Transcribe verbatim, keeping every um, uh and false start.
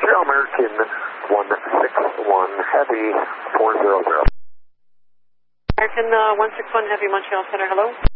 Montreal, American one six one Heavy four zero zero. American uh, one six one Heavy, Montreal Center, hello.